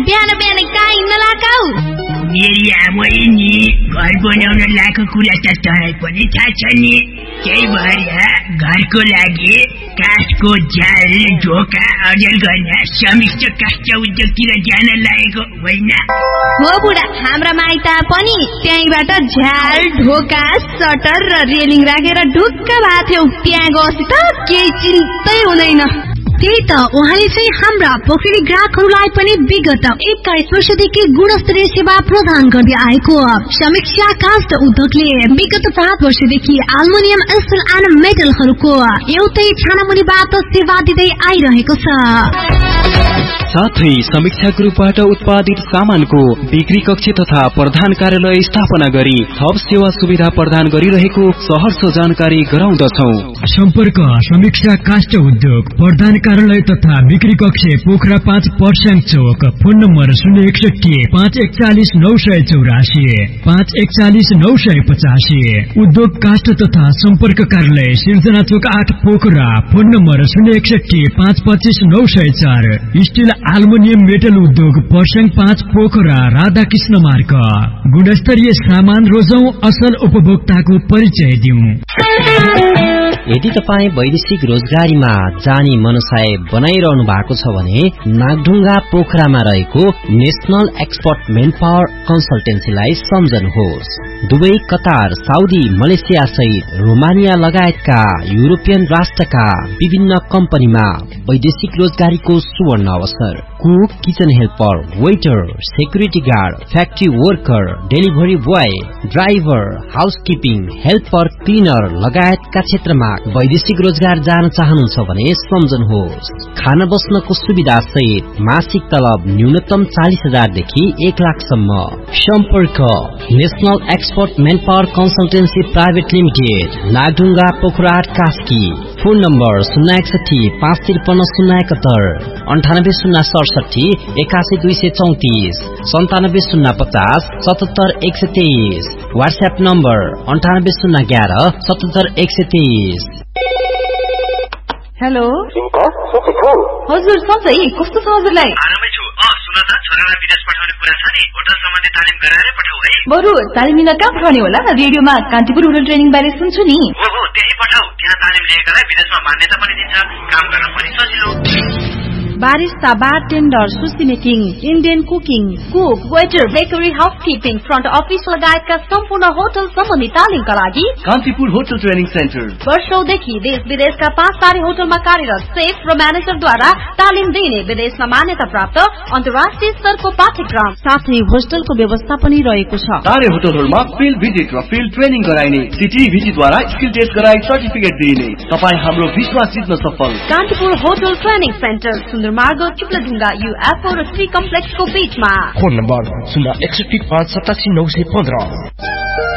बिहान बिहान कहाँ हिँड्न लागाउ? मेरी आमै नि घर बनाउन लाएको कुरा त तँलाई पनि थाहा छ नि। त्यही भएर घरको लागि काठको झ्याल ढोका अर्जन गर्न समिष्ट काष्ठ उद्योगतिर जान लागेको होइन? हो बुढा, हाम्रा माइता पनि त्यहीबाट झ्याल ढोका सटर र रेलिङ राखेर ढुक्क भएको थियौ। त्यहाँ गएपछि त केही चिन्तै हुँदैन। त्यही त उहाँले चाहिँ हाम्रा पोखरी ग्राहकहरूलाई पनि विगत 21 वर्षदेखि गुणस्तरीय सेवा प्रदान गर्दै आएको समीक्षा काष्ठ उद्योगले विगत 5 वर्षदेखि एल्युमिनियम स्टिल एन्ड मेटलहरूको एउटै छानामुनिबाट सेवा दिँदै आइरहेको छ। साथै समीक्षा ग्रुपबाट उत्पादित सामानको बिक्री कक्ष तथा प्रधान कार्यालय स्थापना गरी थप सेवा सुविधा प्रदान गरिरहेको सहर्ष जानकारी गराउँदछौ। सम्पर्क समीक्षा काष्ठ उद्योग प्रधान कार्यालय तथा बिक्री कक्ष पोखरा 5 पर्स्याङ चौक। Phone number 061 541 984 541 985। उद्योग काष्ठ तथा सम्पर्क कार्यालय सिर्जना चौक 8 Pokhara. Phone number 061 525 904। Still aluminium metal उद्योग पर्स्याङ 5 पोखरा राधाकृष्ण मार्ग। गुणस्तरीय सामान रोजौं, असल उपभोक्ताको परिचय दिउँ। यदि तपाईँ वैदेशिक रोजगारीमा जाने मनसाय बनाइरहनु भएको छ भने नागढुङ्गा पोखरामा रहेको national expert main power कन्सल्टेन्सीलाई सम्झनुहोस्। Dubai, Qatar, Saudi, Malaysia सहित रोमानिया लगायतका युरोपियन राष्ट्रका विभिन्न कम्पनीमा वैदेशिक रोजगारीको सुवर्ण अवसर। Cook, kitchen helper, waiter, security guard, factory worker, delivery boy, driver, housekeeping, helper, cleaner लगायतका क्षेत्रमा वैदेशिक रोजगार जान चाहनुहुन्छ भने सम्झनुहोस्। खाना बस्नको सुविधा सहित मासिक तलब न्यूनतम 40,000 देखि 1 लाखसम्म। सम्पर्क national expert main power consultancy private limited, Nagdhunga Pokhara Kaski. Phone number 061 553 071 98 067 81 234 97 050 77 123। WhatsApp number 98 011 77 123। Hello हजुर, सधैँ कस्तो छ हजुरलाई? आरामै छु। सुन त, छोरालाई विदेश पठाउने कुरा छ नि, होटल सम्बन्धी तालिम गराएर पठाऊ है। बरु तालिम लिन कहाँ पठाउने होला? रेडियोमा कान्तिपुर होटल ट्रेनिङ बारे सुन्छु नि। हो त्यही पठाऊ। त्यहाँ तालिम लिएकालाई विदेशमा मान्यता पनि दिन्छ, काम गर्न पनि सजिलो। बारिस्ता, बारटेन्डर, सुसी making, Indian cooking, cook, waiter, bakery, housekeeping, front office लगायतका सम्पूर्ण होटल सम्बन्धी तालिमका लागि कान्तिपुर होटल ट्रेनिङ सेन्टर वर्षौंदेखि देश विदेशका 5 तारे होटलमा कार्यरत सेफ र म्यानेजरद्वारा तालिम दिने विदेशमा मान्यता प्राप्त अन्तर्राष्ट्रिय स्तरको पाठ्यक्रम साथै होस्टलको व्यवस्था पनि रहेको छ। तारे होटलहरूमा फिल्ड भिजिट र फिल्ड ट्रेनिङ गराइने, सिटी भिजिटद्वारा स्किल टेस्ट गराई सर्टिफिकेट दिइने। तपाईँ हाम्रो विश्वास जित्न सफल। कान्तिपुर होटल ट्रेनिङ सेन्टर, सुन्दर मार्ग, चिप्लढुङ्गा, UFO र 3 कम्प्लेक्सको बीचमा। Phone number 061 587 915।